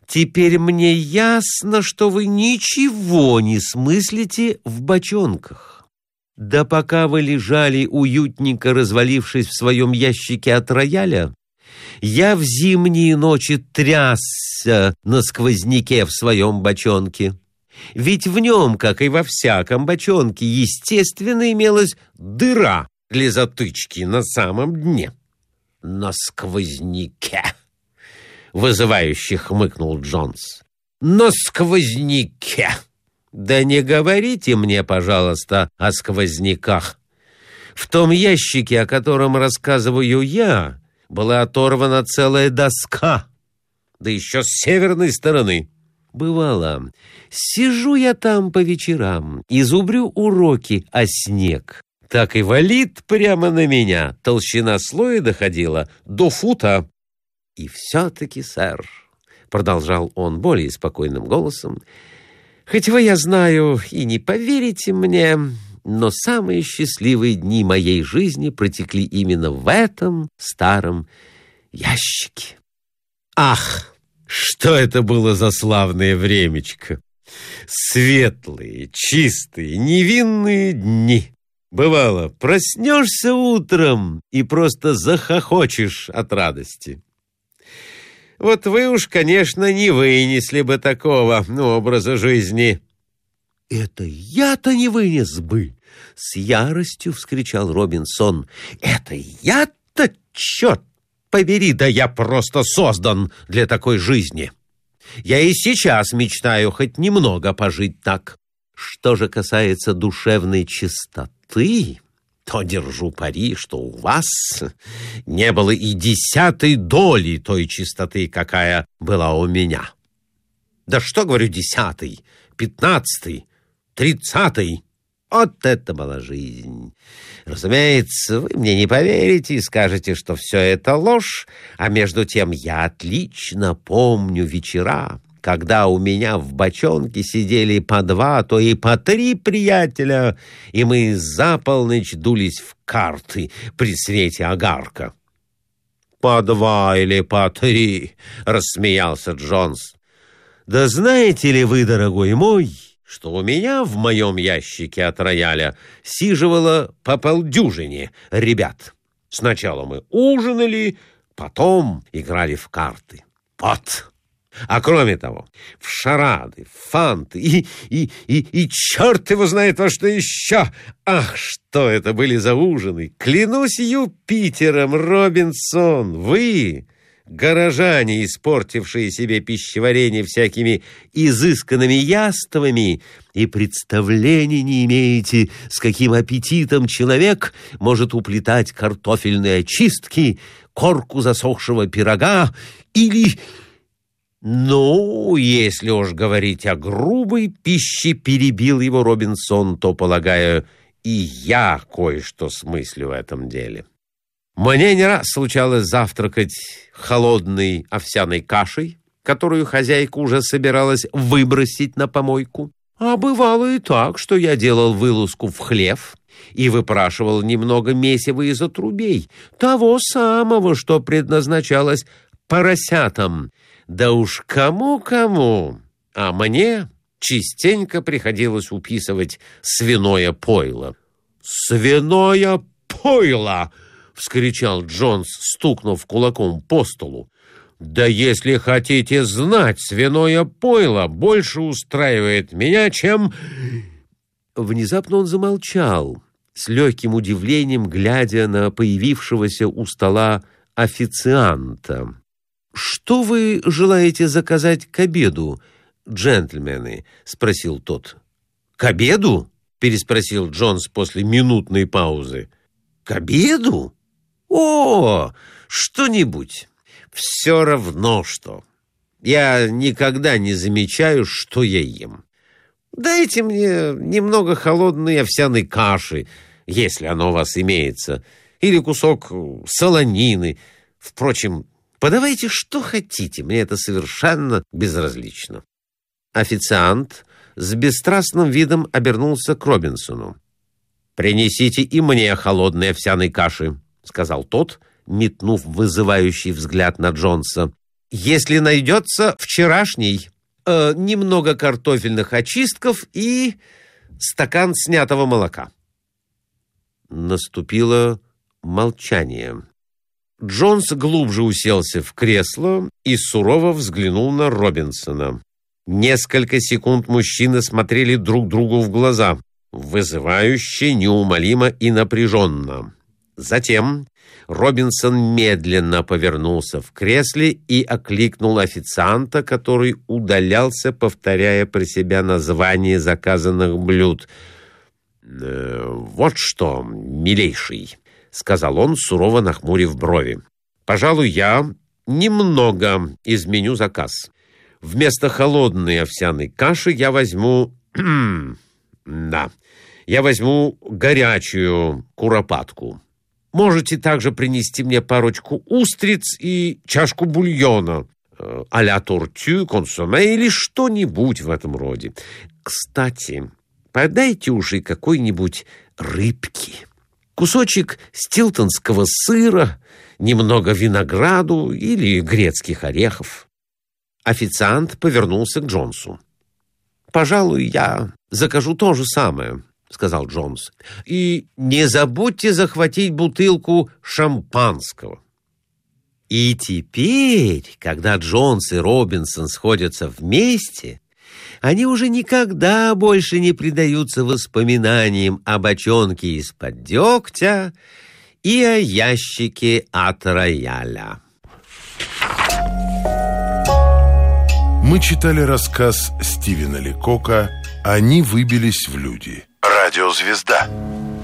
Теперь мне ясно, что вы ничего не смыслите в бочонках. Да пока вы лежали уютненько, развалившись в своем ящике от рояля, я в зимние ночи трясся на сквозняке в своем бочонке. Ведь в нем, как и во всяком бочонке, естественно, имелась дыра для затычки на самом дне. «На сквозняке!» — вызывающе хмыкнул Джонс. «На сквозняке! Да не говорите мне, пожалуйста, о сквозняках. В том ящике, о котором рассказываю я, была оторвана целая доска, да еще с северной стороны. Бывало, сижу я там по вечерам и зубрю уроки, а снег так и валит прямо на меня. Толщина слоя доходила до фута. И все-таки, сэр, — продолжал он более спокойным голосом, — хоть вы, я знаю, и не поверите мне, но самые счастливые дни моей жизни протекли именно в этом старом ящике. Ах, что это было за славное времечко! Светлые, чистые, невинные дни! Бывало, проснешься утром и просто захохочешь от радости. Вот вы уж, конечно, не вынесли бы такого образа жизни. «Это я-то не вынес бы!» — с яростью вскричал Робинсон. «Это я-то, черт побери, да я просто создан для такой жизни! Я и сейчас мечтаю хоть немного пожить так. Что же касается душевной чистоты, то держу пари, что у вас не было и 10-й доли той чистоты, какая была у меня. Да что, говорю, 10-й, 15-й, 30-й. Вот это была жизнь. Разумеется, вы мне не поверите и скажете, что все это ложь, а между тем я отлично помню вечера, когда у меня в бочонке сидели по 2, то и по 3 приятеля, и мы за полночь дулись в карты при свете огарка. «По 2 или по 3?» — рассмеялся Джонс. «Да знаете ли вы, дорогой мой, что у меня в моем ящике от рояля сиживало по полдюжине ребят? Сначала мы ужинали, потом играли в карты. Вот!» А кроме того, в шарады, в фанты и черт его знает во что еще. Ах, что это были за ужины! Клянусь Юпитером, Робинсон, вы, горожане, испортившие себе пищеварение всякими изысканными яствами, и представления не имеете, с каким аппетитом человек может уплетать картофельные очистки, корку засохшего пирога или... «Ну, если уж говорить о грубой пище, — перебил его Робинсон, — то, полагаю, и я кое-что смыслю в этом деле. Мне не раз случалось завтракать холодной овсяной кашей, которую хозяйка уже собиралась выбросить на помойку. А бывало и так, что я делал вылазку в хлев и выпрашивал немного месива из отрубей, того самого, что предназначалось поросятам. Да уж кому-кому, а мне частенько приходилось уписывать свиное пойло. «Свиное пойло!» — вскричал Джонс, стукнув кулаком по столу. «Да если хотите знать, свиное пойло больше устраивает меня, чем...» Внезапно он замолчал, с легким удивлением глядя на появившегося у стола официанта. «Что вы желаете заказать к обеду, джентльмены?» — спросил тот. «К обеду?» — переспросил Джонс после минутной паузы. «К обеду? О, что-нибудь. Все равно что. Я никогда не замечаю, что я ем. Дайте мне немного холодной овсяной каши, если она у вас имеется, или кусок солонины. Впрочем, подавайте что хотите, мне это совершенно безразлично». Официант с бесстрастным видом обернулся к Робинсону. «Принесите и мне холодной овсяной каши», — сказал тот, метнув вызывающий взгляд на Джонса. если найдется вчерашний, немного картофельных очистков и стакан снятого молока». Наступило молчание. Джонс глубже уселся в кресло и сурово взглянул на Робинсона. Несколько секунд мужчины смотрели друг другу в глаза, вызывающе, неумолимо и напряженно. Затем Робинсон медленно повернулся в кресле и окликнул официанта, который удалялся, повторяя про себя название заказанных блюд. «Вот что, милейший», — сказал он, сурово нахмурив брови, — «пожалуй, я немного изменю заказ. Вместо холодной овсяной каши я возьму... я возьму горячую куропатку. Можете также принести мне парочку устриц и чашку бульона, а-ля тортю, консоме или что-нибудь в этом роде. Кстати, подайте уж и какой-нибудь рыбки, кусочек стилтонского сыра, немного винограду или грецких орехов». Официант повернулся к Джонсу. «Пожалуй, я закажу то же самое», — сказал Джонс. «И не забудьте захватить бутылку шампанского». И теперь, когда Джонс и Робинсон сходятся вместе, они уже никогда больше не предаются воспоминаниям о бочонке из-под дегтя и о ящике от рояля. Мы читали рассказ Стивена Ликока «Они выбились в люди». Радиозвезда.